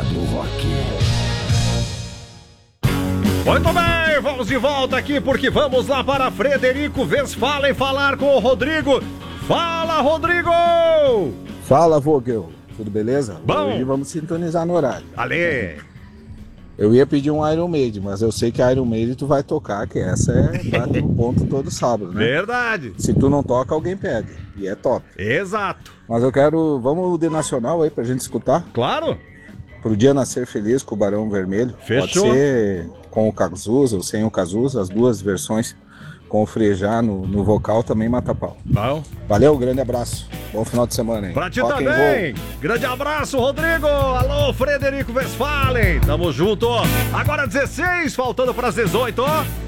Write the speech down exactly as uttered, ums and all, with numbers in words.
do rock. Muito bem, vamos de volta aqui porque vamos lá para Frederico Westphalen falar com o Rodrigo. Fala, Rodrigo! Fala, Vogel. Tudo beleza? Bom. Hoje vamos sintonizar no horário. Ale! Eu ia pedir um Iron Maiden, mas eu sei que Iron Maiden tu vai tocar, que essa é bate no ponto todo sábado, né? Verdade. Se tu não toca, alguém pede. E é top. Exato. Mas eu quero... Vamos de nacional aí pra gente escutar? Claro. Pro Dia Nascer Feliz com o Barão Vermelho. Fechou. Pode ser com o Cazuza ou sem o Cazuza, as duas versões. Com o Frejá no, no vocal também mata pau. Bom. Valeu, grande abraço. Bom final de semana aí. Pra ti Rock and também. roll. Grande abraço, Rodrigo. Alô, Frederico Westphalen. Tamo junto. Agora dezesseis, faltando para as dezoito.